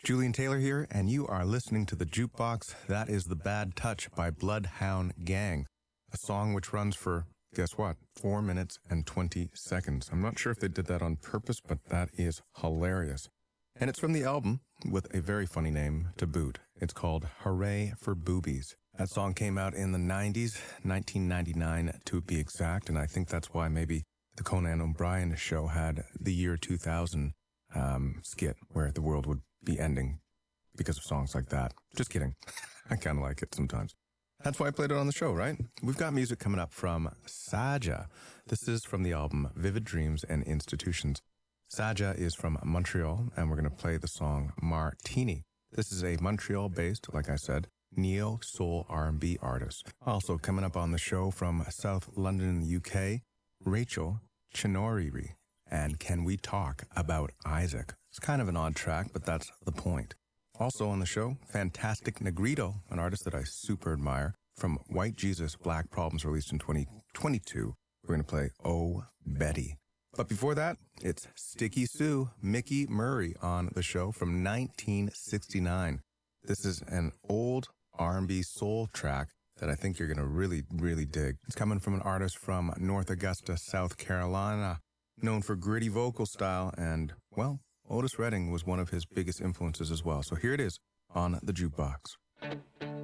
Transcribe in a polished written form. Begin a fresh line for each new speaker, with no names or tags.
Julian Taylor here, and you are listening to The Jukebox. That is The Bad Touch by Bloodhound Gang, a song which runs for, guess what, 4 minutes and 20 seconds. I'm not sure if they did that on purpose, but that is hilarious. And it's from the album with a very funny name to boot. It's called Hooray for Boobies. That song came out in the 90s, 1999 to be exact, and I think that's why maybe the Conan O'Brien show had the year 2000 skit where the world would be ending because of songs like that. Just kidding. I kind of like it sometimes. That's why I played it on the show, right? We've got music coming up from Saja. This is from the album Vivid Dreams and Institutions. Saja is from Montreal, and we're going to play the song Martini. This is a Montreal-based, like I said, neo-soul R&B artist. Also coming up on the show from South London in the UK, Rachel Chinoriri. And Can We Talk About Isaac? It's kind of an odd track, but that's the point. Also on the show, Fantastic Negrito, an artist that I super admire, from White Jesus Black Problems, released in 2022. We're going to play Oh Betty. But before that, it's Sticky Sue, Mickey Murray on the show from 1969. This is an old R&B soul track that I think you're going to really, really dig. It's coming from an artist from North Augusta, South Carolina, known for gritty vocal style, and, well, Otis Redding was one of his biggest influences as well. So here it is on The Jukebox.